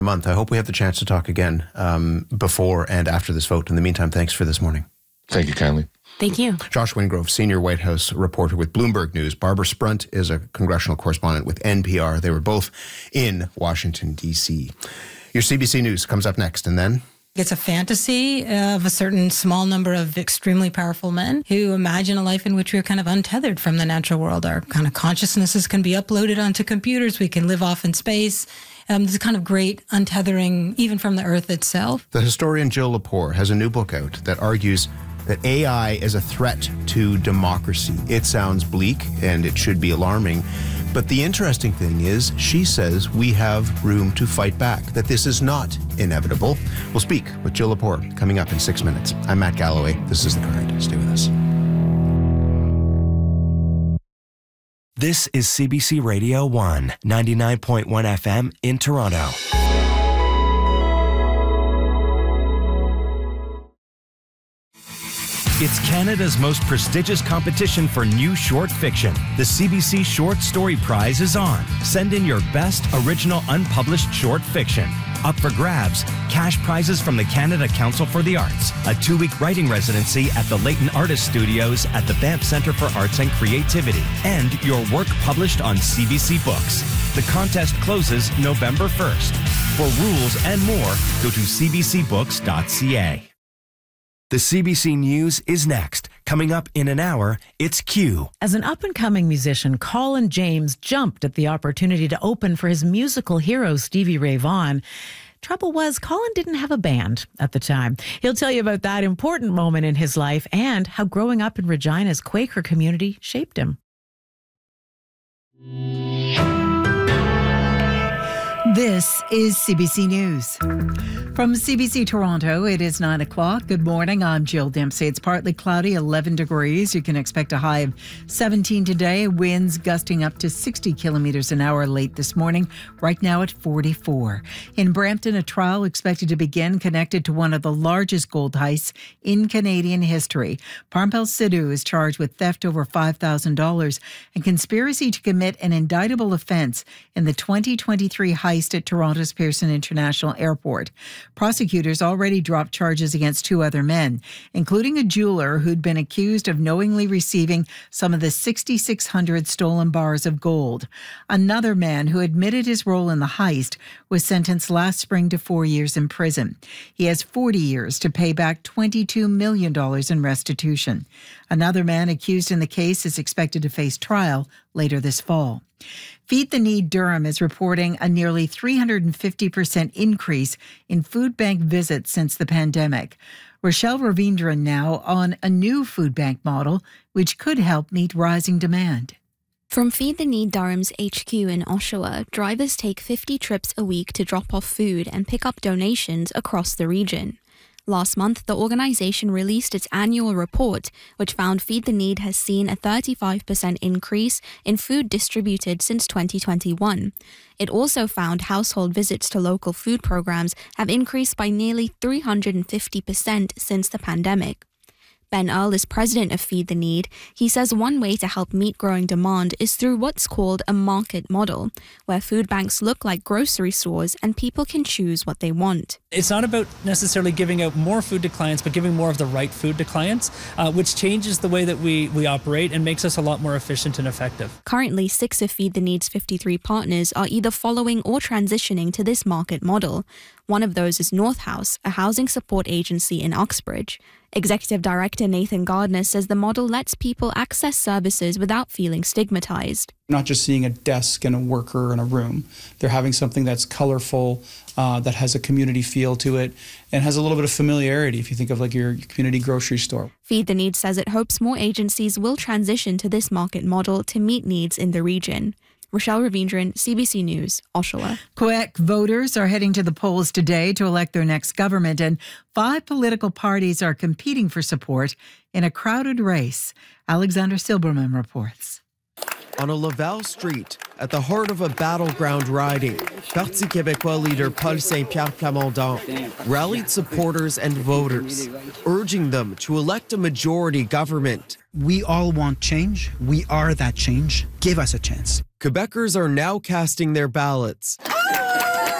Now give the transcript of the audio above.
month. I hope we have the chance to talk again before and after this vote. In the meantime, thanks for this morning. Thank you kindly. Thank you. Josh Wingrove, senior White House reporter with Bloomberg News. Barbara Sprunt is a congressional correspondent with NPR. They were both in Washington, D.C. Your CBC News comes up next, and then... It's a fantasy of a certain small number of extremely powerful men who imagine a life in which we're kind of untethered from the natural world. Our kind of consciousnesses can be uploaded onto computers. We can live off in space. There's a kind of great untethering even from the Earth itself. The historian Jill Lepore has a new book out that argues that AI is a threat to democracy. It sounds bleak and it should be alarming. But the interesting thing is, she says we have room to fight back, that this is not inevitable. We'll speak with Jill Lepore coming up in 6 minutes. I'm Matt Galloway. This is The Current. Stay with us. This is CBC Radio 1, 99.1 FM in Toronto. It's Canada's most prestigious competition for new short fiction. The CBC Short Story Prize is on. Send in your best original unpublished short fiction. Up for grabs, cash prizes from the Canada Council for the Arts, a 2-week writing residency at the Leighton Artist Studios at the Banff Centre for Arts and Creativity, and your work published on CBC Books. The contest closes November 1st. For rules and more, go to cbcbooks.ca. The CBC News is next. Coming up in an hour, it's Q. As an up-and-coming musician, Colin James jumped at the opportunity to open for his musical hero, Stevie Ray Vaughan. Trouble was, Colin didn't have a band at the time. He'll tell you about that important moment in his life and how growing up in Regina's Quaker community shaped him. This is CBC News. From CBC Toronto, it is 9 o'clock. Good morning. I'm Jill Dempsey. It's partly cloudy, 11 degrees. You can expect a high of 17 today. Winds gusting up to 60 kilometers an hour late this morning. Right now at 44. In Brampton, a trial expected to begin connected to one of the largest gold heists in Canadian history. Parmpel Sidhu is charged with theft over $5,000 and conspiracy to commit an indictable offence in the 2023 heist at Toronto's Pearson International Airport. Prosecutors already dropped charges against 2 other men, including a jeweler who'd been accused of knowingly receiving some of the 6,600 stolen bars of gold. Another man who admitted his role in the heist was sentenced last spring to 4 years in prison. He has 40 years to pay back $22 million in restitution. Another man accused in the case is expected to face trial later this fall. Feed the Need Durham is reporting a nearly 350% increase in food bank visits since the pandemic. Rochelle Ravindran now on a new food bank model, which could help meet rising demand. From Feed the Need Durham's HQ in Oshawa, drivers take 50 trips a week to drop off food and pick up donations across the region. Last month, the organisation released its annual report, which found Feed the Need has seen a 35% increase in food distributed since 2021. It also found household visits to local food programs have increased by nearly 350% since the pandemic. Ben Earl is president of Feed the Need. He says one way to help meet growing demand is through what's called a market model, where food banks look like grocery stores and people can choose what they want. It's not about necessarily giving out more food to clients, but giving more of the right food to clients, which changes the way that we operate and makes us a lot more efficient and effective. Currently, 6 of Feed the Need's 53 partners are either following or transitioning to this market model. One of those is North House, a housing support agency in Uxbridge. Executive Director Nathan Gardner says the model lets people access services without feeling stigmatized. Not just seeing a desk and a worker in a room. They're having something that's colorful, that has a community feel to it, and has a little bit of familiarity if you think of like your community grocery store. Feed the Need says it hopes more agencies will transition to this market model to meet needs in the region. Rochelle Ravindran, CBC News, Oshawa. Quebec voters are heading to the polls today to elect their next government, and 5 political parties are competing for support in a crowded race. Alexander Silberman reports. On a Laval street, at the heart of a battleground riding, Parti Québécois leader Paul Saint-Pierre Plamondon rallied supporters and voters, urging them to elect a majority government. We all want change. We are that change. Give us a chance. Quebecers are now casting their ballots.